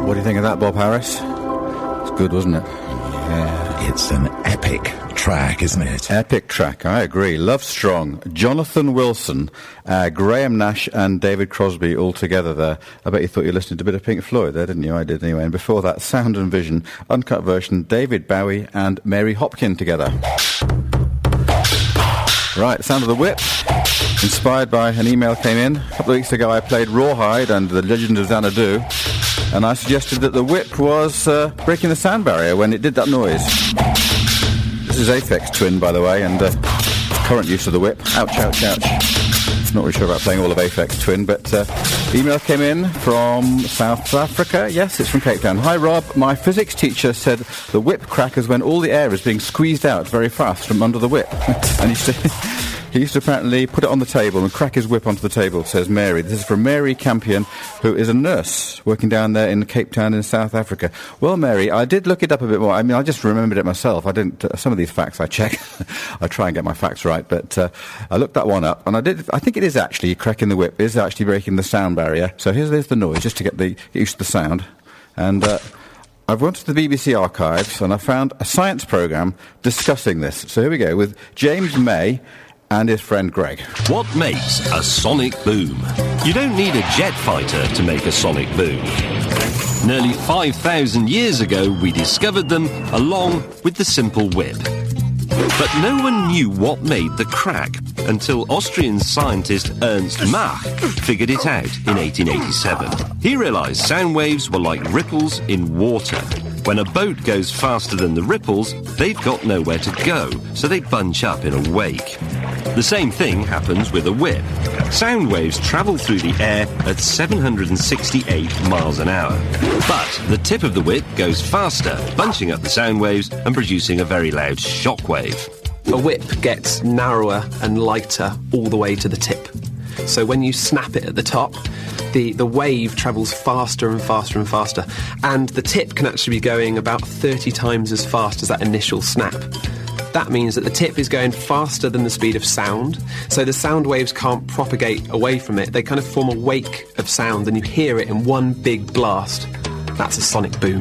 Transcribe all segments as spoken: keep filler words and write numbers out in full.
What do you think of that, Bob Harris? It's good, wasn't it? Yeah. It's an epic track, isn't it? Epic track, I agree. Love Strong, Jonathan Wilson, uh, Graham Nash and David Crosby all together there. I bet you thought you were listening to a bit of Pink Floyd there, didn't you? I did anyway. And before that, Sound and Vision, uncut version, David Bowie and Mary Hopkin together. Right, Sound of the Whip, inspired by an email came in. A couple of weeks ago I played Rawhide and The Legend of Xanadu, and I suggested that the whip was uh, breaking the sound barrier when it did that noise. This is Aphex Twin, by the way, and uh, current use of the whip. Ouch, ouch, ouch. Not really sure about playing all of Aphex Twin, but uh, email came in from South Africa. Yes, it's from Cape Town. Hi, Rob. My physics teacher said the whip crack is when all the air is being squeezed out very fast from under the whip. And he used, to, he used to apparently put it on the table and crack his whip onto the table, says Mary. This is from Mary Campion, who is a nurse working down there in Cape Town in South Africa. Well, Mary, I did look it up a bit more. I mean, I just remembered it myself. I didn't. Uh, some of these facts I check. I try and get my facts right, but uh, I looked that one up, and I did. I think it is actually cracking the whip. It is actually breaking the sound barrier. So here's, here's the noise, just to get the get used to the sound. And uh, I've gone to the B B C archives, and I found a science programme discussing this. So here we go with James May and his friend Greg. What makes a sonic boom? You don't need a jet fighter to make a sonic boom. Nearly five thousand years ago, we discovered them along with the simple whip. But no one knew what made the crack until Austrian scientist Ernst Mach figured it out in eighteen eighty-seven. He realised sound waves were like ripples in water. When a boat goes faster than the ripples, they've got nowhere to go, so they bunch up in a wake. The same thing happens with a whip. Sound waves travel through the air at seven hundred sixty-eight miles an hour. But the tip of the whip goes faster, bunching up the sound waves and producing a very loud shock wave. A whip gets narrower and lighter all the way to the tip. So when you snap it at the top, the, the wave travels faster and faster and faster. And the tip can actually be going about thirty times as fast as that initial snap. That means that the tip is going faster than the speed of sound, so the sound waves can't propagate away from it. They kind of form a wake of sound, and you hear it in one big blast. That's a sonic boom.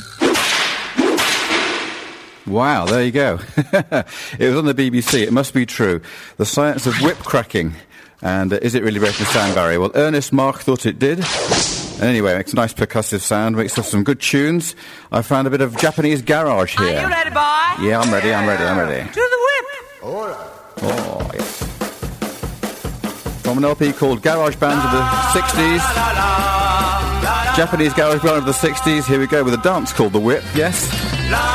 Wow, there you go. It was on the B B C. It must be true. The science of whip cracking. And uh, is it really breaking the sound barrier? Well, Ernest Mach thought it did. And anyway, it makes a nice percussive sound, makes us some good tunes. I found a bit of Japanese garage here. Are you ready, boy? Yeah, I'm ready, I'm ready, I'm ready. To the whip. All right. Oh, yes. From an L P called Garage Bands of the sixties. Japanese garage band of the sixties. Here we go with a dance called The Whip, yes.